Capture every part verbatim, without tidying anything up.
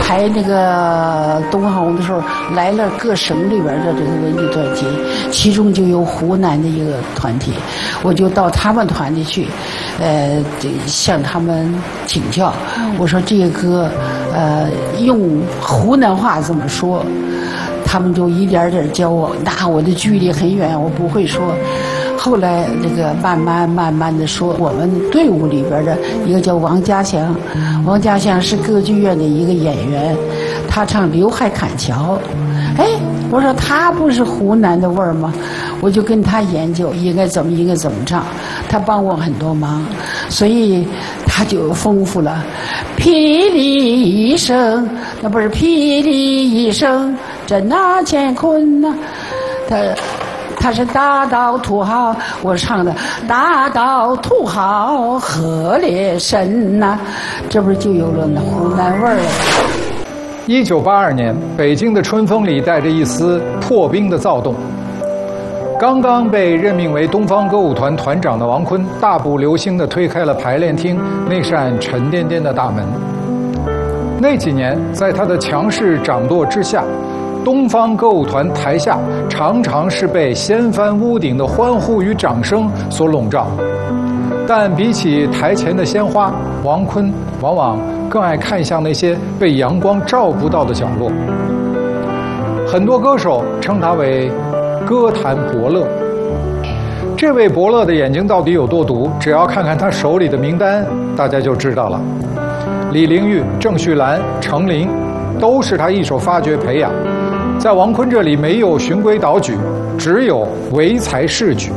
排那个东方红的时候，来了各省里边的这个文艺团体，其中就有湖南的一个团体，我就到他们团里去，呃，向他们请教。我说这个歌，呃，用湖南话怎么说？他们就一点点教我，那我的距离很远，我不会说。后来那个慢慢慢慢的说，我们队伍里边的一个叫王家祥，王家祥是歌剧院的一个演员，他唱《刘海砍樵》。哎，我说他不是湖南的味儿吗？我就跟他研究应该怎么应该怎么唱，他帮我很多忙，所以他就丰富了。霹雳一声，那不是霹雳一声，震那乾坤呐，他。他是大道土豪，我唱的大道土豪何烈神呐、啊，这不是就有了那湖南味儿了。 一九八二年，北京的春风里带着一丝破冰的躁动。刚刚被任命为东方歌舞团团长的王坤，大步流星地推开了排练厅那扇沉甸甸的大门。那几年，在他的强势掌舵之下，东方歌舞团台下常常是被掀翻屋顶的欢呼与掌声所笼罩，但比起台前的鲜花，王坤往往更爱看向那些被阳光照不到的角落。很多歌手称他为歌坛伯乐。这位伯乐的眼睛到底有多毒，只要看看他手里的名单，大家就知道了。李玲玉、郑绪岚、程琳都是他一手发掘培养，在王坤这里没有循规蹈矩，只有唯才是举。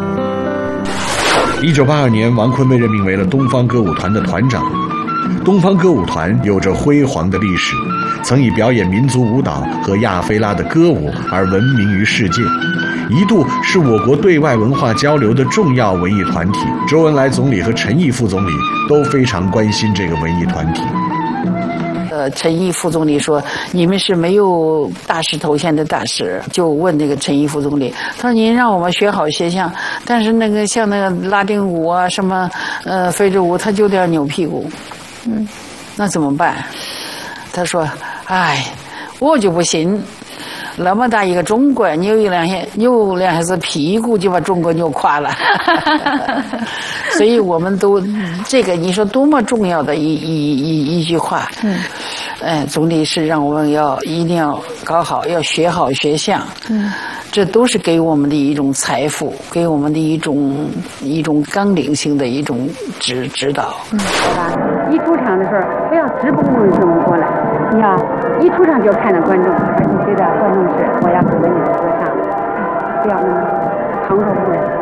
一九八二年，王坤被任命为了东方歌舞团的团长。东方歌舞团有着辉煌的历史，曾以表演民族舞蹈和亚非拉的歌舞而闻名于世界，一度是我国对外文化交流的重要文艺团体。周恩来总理和陈毅副总理都非常关心这个文艺团体。 呃，陈毅副总理说：“你们是没有大使头衔的大使。”就问那个陈毅副总理，他说：“您让我们学好学像，但是那个像那个拉丁舞啊，什么呃非洲舞，他就点扭屁股，嗯，那怎么办？”他说：“哎，我就不信。”那么大一个中国，扭一两下，扭两下子屁股就把中国扭垮了。所以我们都这个，你说多么重要的一一一一句话。嗯，哎，总理是让我们要一定要搞好，要学好学像。嗯，这都是给我们的一种财富，给我们的一种一种纲领性的一种指指导。嗯，好吧。一出场的时候，不要直蹦蹦这么过来，你要一出场就看到观众，而且觉得观众是我要跟着你的歌唱，不要那么旁若无人。